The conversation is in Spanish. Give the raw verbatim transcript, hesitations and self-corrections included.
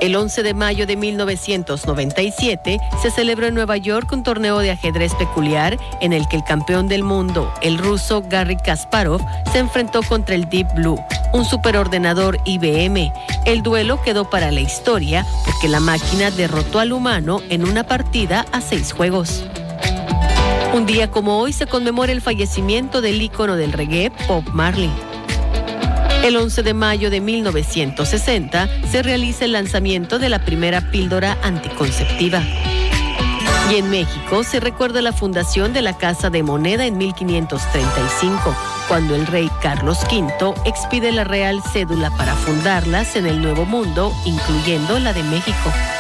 El once de mayo de mil novecientos noventa y siete se celebró en Nueva York un torneo de ajedrez peculiar en el que el campeón del mundo, el ruso Garry Kasparov, se enfrentó contra el Deep Blue, un superordenador I B M. El duelo quedó para la historia porque la máquina derrotó al humano en una partida a seis juegos. Un día como hoy se conmemora el fallecimiento del ícono del reggae, Bob Marley. El once de mayo de mil novecientos sesenta se realiza el lanzamiento de la primera píldora anticonceptiva. Y en México se recuerda la fundación de la Casa de Moneda en mil quinientos treinta y cinco, cuando el rey Carlos quinto expide la Real Cédula para fundarlas en el Nuevo Mundo, incluyendo la de México.